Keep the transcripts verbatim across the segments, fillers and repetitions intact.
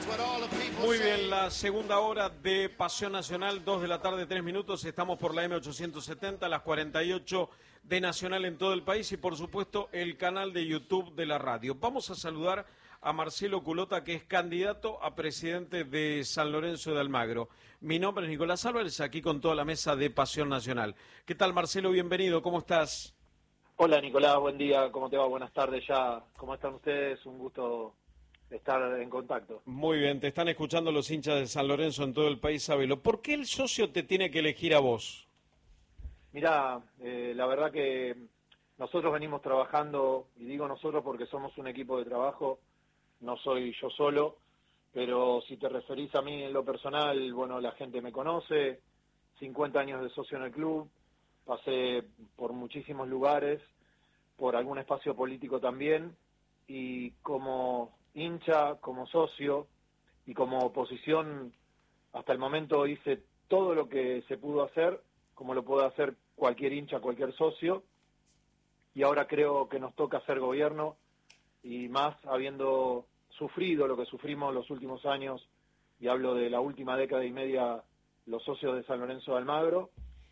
Muy bien, la segunda hora de Pasión Nacional, dos de la tarde, tres minutos. Estamos por la eme ochocientos setenta, las cuarenta y ocho de Nacional en todo el país y, por supuesto, el canal de YouTube de la radio. Vamos a saludar a Marcelo Culota, que es candidato a presidente de San Lorenzo de Almagro. Mi nombre es Nicolás Álvarez, aquí con toda la mesa de Pasión Nacional. ¿Qué tal, Marcelo? Bienvenido, ¿cómo estás? Hola, Nicolás, buen día, ¿cómo te va? Buenas tardes ya. ¿Cómo están ustedes? Un gusto estar en contacto. Muy bien, te están escuchando los hinchas de San Lorenzo en todo el país, sábelo. ¿Por qué el socio te tiene que elegir a vos? Mirá, eh, la verdad que nosotros venimos trabajando, y digo nosotros porque somos un equipo de trabajo, no soy yo solo, pero si te referís a mí en lo personal, bueno, la gente me conoce, cincuenta años de socio en el club, pasé por muchísimos lugares, por algún espacio político también, y como hincha, como socio y como oposición, hasta el momento hice todo lo que se pudo hacer, como lo puede hacer cualquier hincha, cualquier socio, y ahora creo que nos toca hacer gobierno, y más habiendo sufrido lo que sufrimos los últimos años, y hablo de la última década y media, los socios de San Lorenzo de Almagro,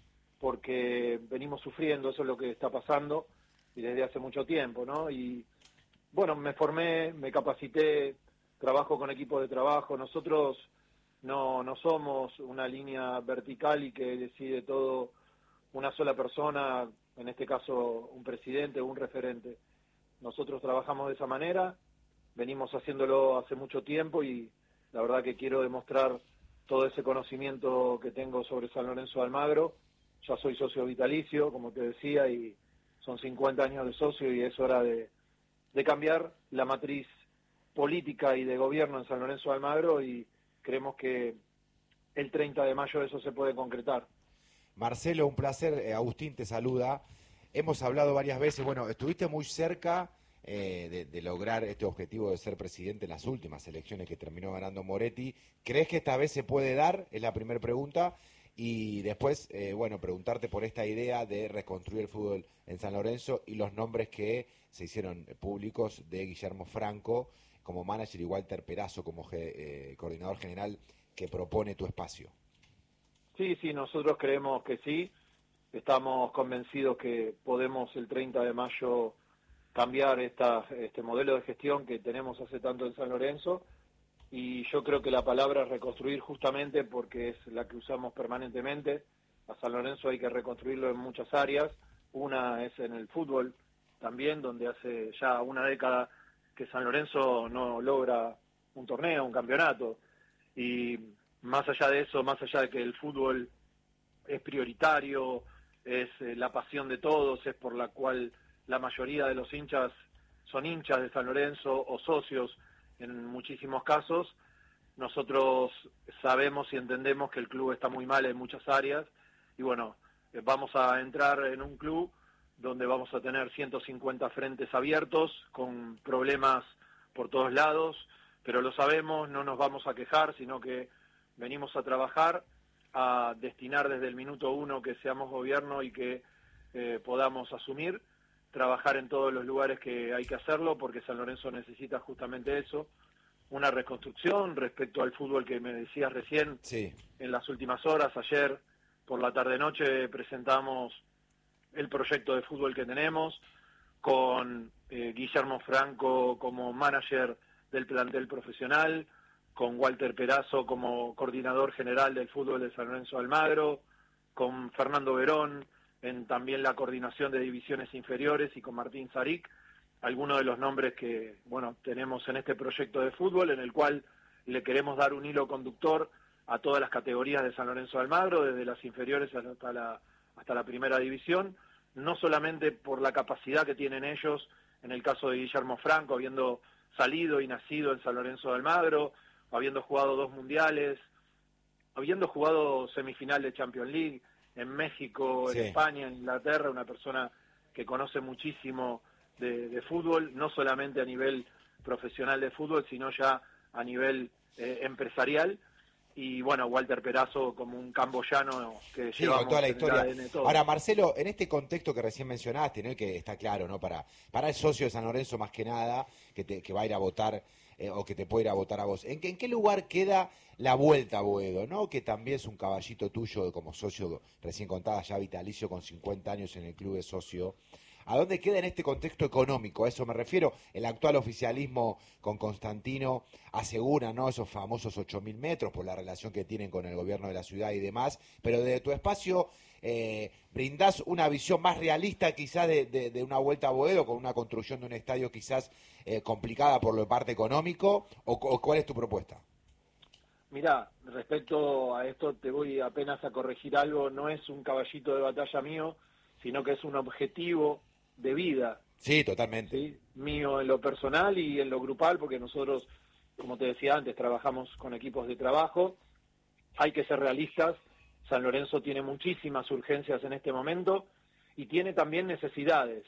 porque venimos sufriendo, eso es lo que está pasando, y desde hace mucho tiempo, ¿no? Y bueno, me formé, me capacité, trabajo con equipos de trabajo. Nosotros no, no somos una línea vertical y que decide todo una sola persona, en este caso un presidente o un referente. Nosotros trabajamos de esa manera, venimos haciéndolo hace mucho tiempo y la verdad que quiero demostrar todo ese conocimiento que tengo sobre San Lorenzo de Almagro. Ya soy socio vitalicio, como te decía, y son cincuenta años de socio y es hora de de cambiar la matriz política y de gobierno en San Lorenzo de Almagro y creemos que el treinta de mayo eso se puede concretar. Marcelo, un placer, eh, Agustín te saluda. Hemos hablado varias veces, bueno, estuviste muy cerca eh, de, de lograr este objetivo de ser presidente en las últimas elecciones que terminó ganando Moretti. ¿Crees que esta vez se puede dar? Es la primera pregunta. Y después, eh, bueno, preguntarte por esta idea de reconstruir el fútbol en San Lorenzo y los nombres que se hicieron públicos de Guillermo Franco como manager y Walter Perazo como eh, coordinador general que propone tu espacio. Sí, sí, nosotros creemos que sí. Estamos convencidos que podemos el treinta de mayo cambiar esta, este modelo de gestión que tenemos hace tanto en San Lorenzo. Y yo creo que la palabra reconstruir justamente porque es la que usamos permanentemente. A San Lorenzo hay que reconstruirlo en muchas áreas. Una es en el fútbol también, donde hace ya una década que San Lorenzo no logra un torneo, un campeonato. Y más allá de eso, más allá de que el fútbol es prioritario, es eh, la pasión de todos, es por la cual la mayoría de los hinchas son hinchas de San Lorenzo o socios en muchísimos casos, nosotros sabemos y entendemos que el club está muy mal en muchas áreas y bueno, eh, vamos a entrar en un club donde vamos a tener ciento cincuenta frentes abiertos con problemas por todos lados, pero lo sabemos, no nos vamos a quejar, sino que venimos a trabajar, a destinar desde el minuto uno que seamos gobierno y que eh, podamos asumir, trabajar en todos los lugares que hay que hacerlo, porque San Lorenzo necesita justamente eso, una reconstrucción respecto al fútbol que me decías recién. Sí. En las últimas horas, ayer por la tarde-noche presentamos el proyecto de fútbol que tenemos, con eh, Guillermo Franco como manager del plantel profesional, con Walter Perazo como coordinador general del fútbol de San Lorenzo de Almagro, con Fernando Verón en también la coordinación de divisiones inferiores y con Martín Zaric, algunos de los nombres que bueno tenemos en este proyecto de fútbol, en el cual le queremos dar un hilo conductor a todas las categorías de San Lorenzo de Almagro, desde las inferiores hasta la, hasta la primera división, no solamente por la capacidad que tienen ellos, en el caso de Guillermo Franco, habiendo salido y nacido en San Lorenzo de Almagro, habiendo jugado dos mundiales, habiendo jugado semifinal de Champions League en México, Sí. en España, en Inglaterra, una persona que conoce muchísimo de, de fútbol, no solamente a nivel profesional de fútbol, sino ya a nivel eh, empresarial. y bueno, Walter Perazo como un camboyano que sí, llevamos con toda la en historia. el A D N todo. Ahora, Marcelo, en este contexto que recién mencionaste, ¿no? Que está claro, ¿no? Para, para el socio de San Lorenzo más que nada, que, te, que va a ir a votar eh, o que te puede ir a votar a vos. ¿En, qué- en qué lugar queda la vuelta a Boedo, ¿no? Que también es un caballito tuyo como socio, recién contada ya vitalicio con cincuenta años en el club de socio. ¿A dónde queda en este contexto económico? A eso me refiero. El actual oficialismo con Constantino asegura, ¿no?, esos famosos ocho mil metros por la relación que tienen con el gobierno de la ciudad y demás, pero desde tu espacio eh, brindás una visión más realista quizás de, de, de una vuelta a Boedo con una construcción de un estadio quizás eh, complicada por lo parte económico, o, o ¿cuál es tu propuesta? Mirá, respecto a esto te voy apenas a corregir algo, no es un caballito de batalla mío, sino que es un objetivo de vida. Sí, totalmente. ¿Sí? Mío en lo personal y en lo grupal, porque nosotros, como te decía antes, trabajamos con equipos de trabajo, hay que ser realistas, San Lorenzo tiene muchísimas urgencias en este momento y tiene también necesidades,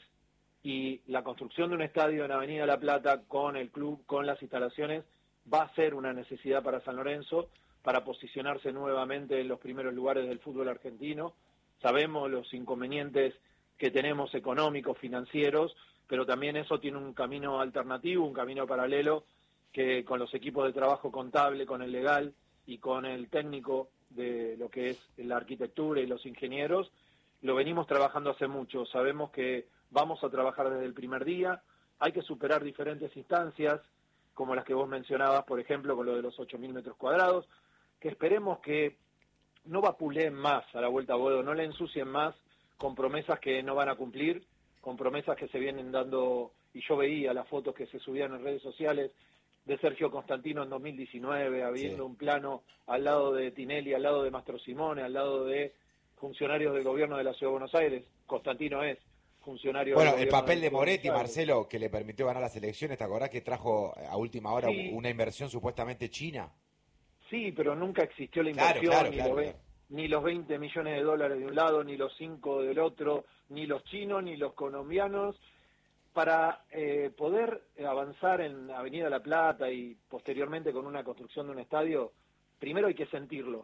y la construcción de un estadio en Avenida La Plata con el club, con las instalaciones, va a ser una necesidad para San Lorenzo, para posicionarse nuevamente en los primeros lugares del fútbol argentino. Sabemos los inconvenientes que tenemos económicos, financieros, pero también eso tiene un camino alternativo, un camino paralelo, que con los equipos de trabajo contable, con el legal y con el técnico de lo que es la arquitectura y los ingenieros, lo venimos trabajando hace mucho. Sabemos que vamos a trabajar desde el primer día, hay que superar diferentes instancias, como las que vos mencionabas, por ejemplo, con lo de los ocho mil metros cuadrados, que esperemos que no vapuleen más a la vuelta a Boedo, no le ensucien más con promesas que no van a cumplir, con promesas que se vienen dando, y yo veía las fotos que se subían en redes sociales de Sergio Constantino en dos mil diecinueve, habiendo Sí. un plano al lado de Tinelli, al lado de Mastro Simone, al lado de funcionarios del gobierno de la Ciudad de Buenos Aires. Constantino es funcionario Bueno, del el gobierno papel la de Ciudad Moretti, Buenos Aires. Marcelo, que le permitió ganar las elecciones, ¿te acordás que trajo a última hora Sí. una inversión supuestamente china? Sí, pero nunca existió la Claro, inversión, claro, ni, claro, lo ve- claro. ni los veinte millones de dólares de un lado, ni los cinco del otro, ni los chinos, ni los colombianos. Para eh, poder avanzar en Avenida La Plata y posteriormente con una construcción de un estadio, primero hay que sentirlo,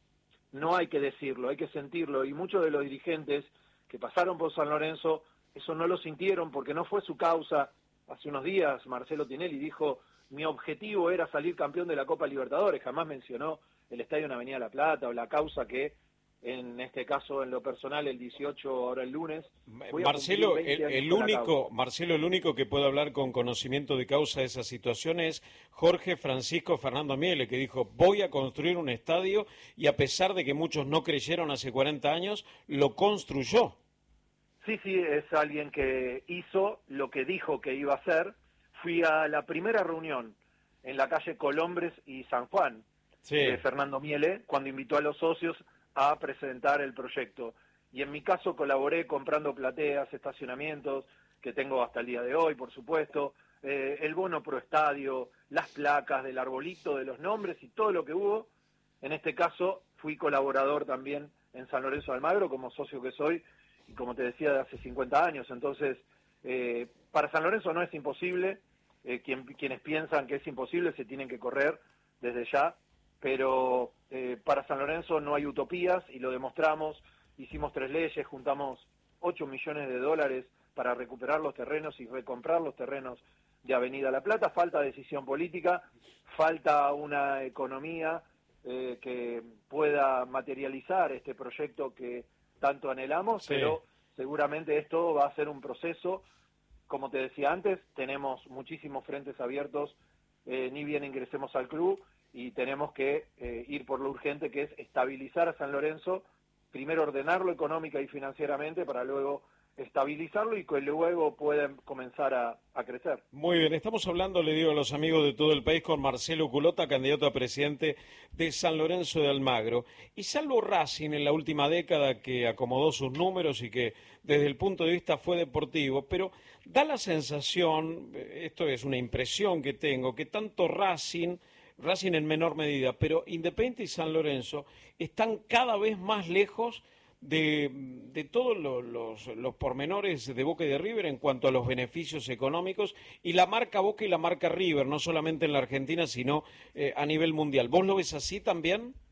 no hay que decirlo, hay que sentirlo. Y muchos de los dirigentes que pasaron por San Lorenzo, eso no lo sintieron porque no fue su causa. Hace unos días Marcelo Tinelli dijo: mi objetivo era salir campeón de la Copa Libertadores, jamás mencionó el estadio en Avenida La Plata o la causa que, en este caso, en lo personal, el dieciocho, ahora el lunes, voy a Marcelo, cumplir el, veinte años el con la único, causa. Marcelo, el único que puede hablar con conocimiento de causa de esa situación es Jorge Francisco Fernando Miele, que dijo: voy a construir un estadio, y a pesar de que muchos no creyeron hace cuarenta años, lo construyó. Sí, sí, es alguien que hizo lo que dijo que iba a hacer. Fui a la primera reunión en la calle Colombres y San Juan Sí. de Fernando Miele, cuando invitó a los socios a presentar el proyecto. Y en mi caso colaboré comprando plateas, estacionamientos, que tengo hasta el día de hoy, por supuesto, eh, el bono pro estadio, las placas del arbolito, de los nombres y todo lo que hubo. En este caso fui colaborador también en San Lorenzo de Almagro, como socio que soy, y como te decía, de hace cincuenta años. Entonces, eh, para San Lorenzo no es imposible. Eh, quien, quienes piensan que es imposible se tienen que correr desde ya, pero eh, para San Lorenzo no hay utopías, y lo demostramos. Hicimos tres leyes, juntamos ocho millones de dólares para recuperar los terrenos y recomprar los terrenos de Avenida La Plata. Falta decisión política, falta una economía eh, que pueda materializar este proyecto que tanto anhelamos, Sí. pero seguramente esto va a ser un proceso. Como te decía antes, tenemos muchísimos frentes abiertos, eh, ni bien ingresemos al club, y tenemos que eh, ir por lo urgente, que es estabilizar a San Lorenzo, primero ordenarlo económica y financieramente, para luego estabilizarlo y que luego puedan comenzar a, a crecer. Muy bien, estamos hablando, le digo a los amigos de todo el país, con Marcelo Culota, candidato a presidente de San Lorenzo de Almagro. Y salvo Racing en la última década, que acomodó sus números y que desde el punto de vista fue deportivo, pero da la sensación, esto es una impresión que tengo, que tanto Racing, Racing en menor medida, pero Independiente y San Lorenzo están cada vez más lejos de, de todos los, los, los pormenores de Boca y de River en cuanto a los beneficios económicos, y la marca Boca y la marca River, no solamente en la Argentina, sino eh, a nivel mundial. ¿Vos lo ves así también?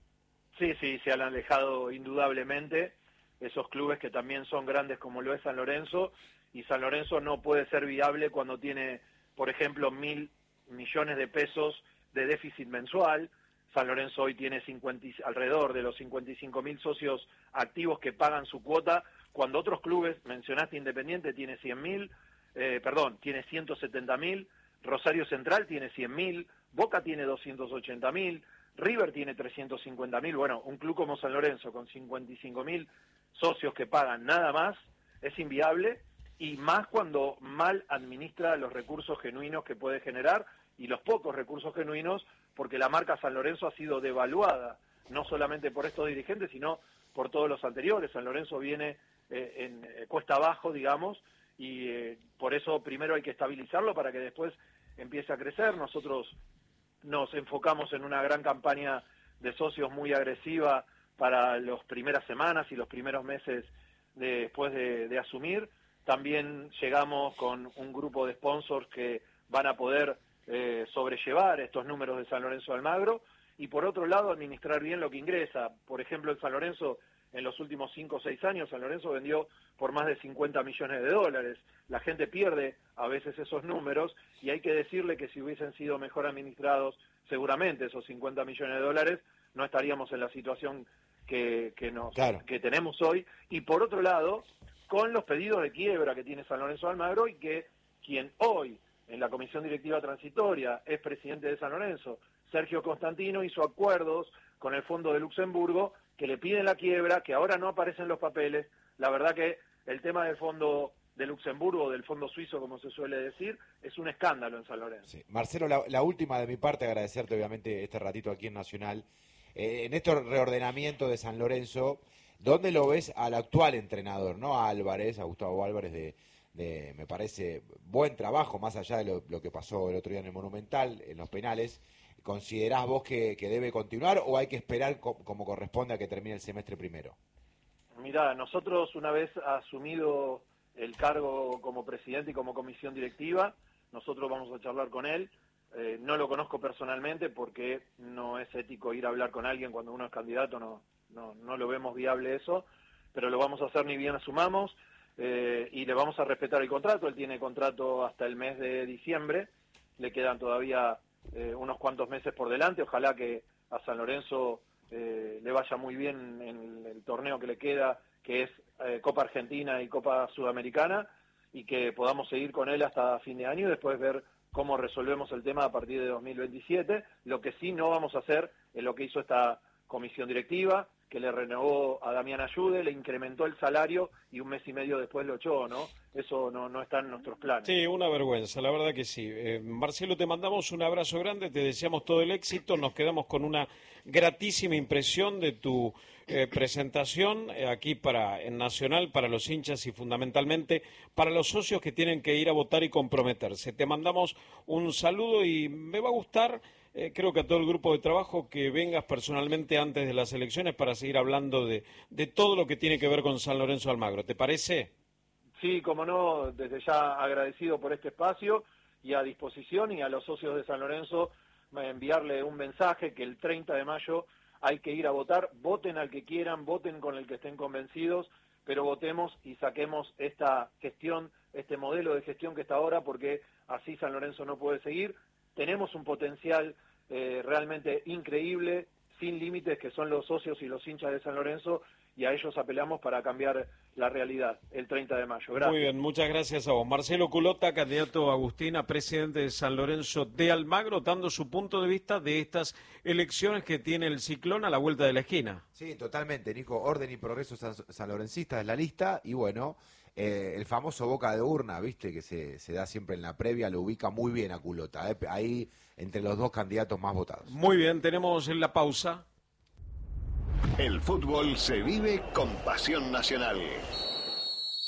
Sí, sí, se han alejado indudablemente esos clubes que también son grandes como lo es San Lorenzo, y San Lorenzo no puede ser viable cuando tiene, por ejemplo, mil millones de pesos de déficit mensual. San Lorenzo hoy tiene cincuenta, alrededor de los cincuenta y cinco mil socios activos que pagan su cuota, cuando otros clubes, mencionaste Independiente, tiene cien mil, eh, perdón, tiene ciento setenta mil, Rosario Central tiene cien mil, Boca tiene doscientos ochenta mil, River tiene trescientos cincuenta mil. Bueno, un club como San Lorenzo con cincuenta y cinco mil socios que pagan nada más es inviable, y más cuando mal administra los recursos genuinos que puede generar y los pocos recursos genuinos, porque la marca San Lorenzo ha sido devaluada, no solamente por estos dirigentes, sino por todos los anteriores. San Lorenzo viene eh, en eh, cuesta abajo, digamos, y eh, por eso primero hay que estabilizarlo para que después empiece a crecer. Nosotros nos enfocamos en una gran campaña de socios muy agresiva para las primeras semanas y los primeros meses de, después de, de asumir. También llegamos con un grupo de sponsors que van a poder eh, sobrellevar estos números de San Lorenzo de Almagro, y por otro lado administrar bien lo que ingresa. Por ejemplo, en San Lorenzo, en los últimos cinco o seis años, San Lorenzo vendió por más de cincuenta millones de dólares. La gente pierde a veces esos números, y hay que decirle que si hubiesen sido mejor administrados, seguramente esos cincuenta millones de dólares no estaríamos en la situación que, que, nos, claro. que tenemos hoy. Y por otro lado, con los pedidos de quiebra que tiene San Lorenzo de Almagro, y que quien hoy en la comisión directiva transitoria es presidente de San Lorenzo, Sergio Constantino, hizo acuerdos con el Fondo de Luxemburgo que le piden la quiebra, que ahora no aparecen los papeles. La verdad que el tema del Fondo de Luxemburgo, del Fondo Suizo, como se suele decir, es un escándalo en San Lorenzo. Sí. Marcelo, la, la última de mi parte, agradecerte obviamente este ratito aquí en Nacional. Eh, en este reordenamiento de San Lorenzo, ¿dónde lo ves al actual entrenador, no a Álvarez, a Gustavo Álvarez, de, de me parece, buen trabajo, más allá de lo, lo que pasó el otro día en el Monumental, en los penales? ¿Considerás vos que, que debe continuar o hay que esperar co como corresponde a que termine el semestre primero? Mirá, nosotros una vez asumido el cargo como presidente y como comisión directiva, nosotros vamos a charlar con él. Eh, no lo conozco personalmente porque no es ético ir a hablar con alguien cuando uno es candidato, no, no, no lo vemos viable eso, pero lo vamos a hacer ni bien asumamos, eh, y le vamos a respetar el contrato. Él tiene contrato hasta el mes de diciembre, le quedan todavía eh, unos cuantos meses por delante. Ojalá que a San Lorenzo eh, le vaya muy bien en el torneo que le queda, que es eh, Copa Argentina y Copa Sudamericana, y que podamos seguir con él hasta fin de año y después ver cómo resolvemos el tema a partir de dos mil veintisiete. Lo que sí no vamos a hacer es lo que hizo esta comisión directiva, que le renovó a Damián Ayude, le incrementó el salario y un mes y medio después lo echó, ¿no? Eso no, no está en nuestros planes. Sí, una vergüenza, la verdad que sí. Eh, Marcelo, te mandamos un abrazo grande, te deseamos todo el éxito, nos quedamos con una gratísima impresión de tu eh, presentación eh, aquí para en Nacional, para los hinchas y fundamentalmente para los socios que tienen que ir a votar y comprometerse. Te mandamos un saludo y me va a gustar, eh, creo que a todo el grupo de trabajo, que vengas personalmente antes de las elecciones para seguir hablando de, de todo lo que tiene que ver con San Lorenzo de Almagro. ¿Te parece? Sí, como no, desde ya agradecido por este espacio y a disposición, y a los socios de San Lorenzo enviarle un mensaje que el treinta de mayo hay que ir a votar. Voten al que quieran, voten con el que estén convencidos, pero votemos y saquemos esta gestión, este modelo de gestión que está ahora, porque así San Lorenzo no puede seguir. Tenemos un potencial eh, realmente increíble, sin límites, que son los socios y los hinchas de San Lorenzo, y a ellos apelamos para cambiar la realidad el treinta de mayo. Gracias. Muy bien, muchas gracias a vos. Marcelo Culota, candidato Agustín a presidente de San Lorenzo de Almagro, dando su punto de vista de estas elecciones que tiene el Ciclón a la vuelta de la esquina. Sí, totalmente, Nico. Orden y Progreso san, sanlorencista es la lista, y bueno, eh, el famoso boca de urna, viste, que se, se da siempre en la previa, lo ubica muy bien a Culota, eh, ahí entre los dos candidatos más votados. Muy bien, tenemos en la pausa. El fútbol se vive con pasión nacional.